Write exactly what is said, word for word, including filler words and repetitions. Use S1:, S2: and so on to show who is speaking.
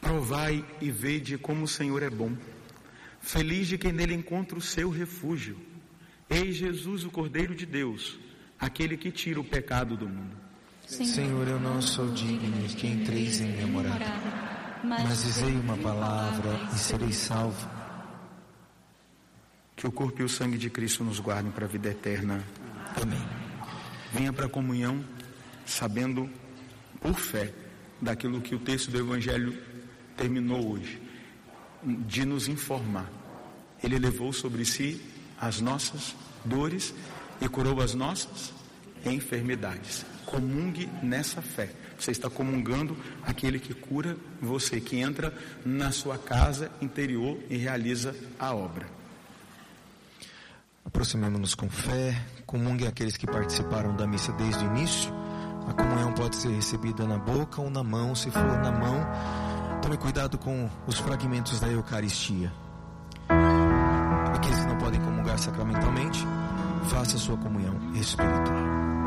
S1: Provai e vede como o Senhor é bom. Feliz de quem nele encontra o seu refúgio. Eis Jesus, o Cordeiro de Deus, aquele que tira o pecado do mundo.
S2: Senhor, eu não sou digno que entreis em minha morada, mas dizei uma palavra e serei salvo.
S1: Que o corpo e o sangue de Cristo nos guardem para a vida eterna. Amém. Venha para a comunhão sabendo, por fé, daquilo que o texto do Evangelho terminou hoje, de nos informar. Ele levou sobre si as nossas dores e curou as nossas enfermidades. Comungue nessa fé. Você está comungando aquele que cura você, que entra na sua casa interior e realiza a obra.
S2: Aproximemo-nos com fé, comungue aqueles que participaram da missa desde o início. A comunhão pode ser recebida na boca ou na mão. Se for na mão, tome cuidado com os fragmentos da Eucaristia. Aqueles que não podem comungar sacramentalmente, faça a sua comunhão espiritual.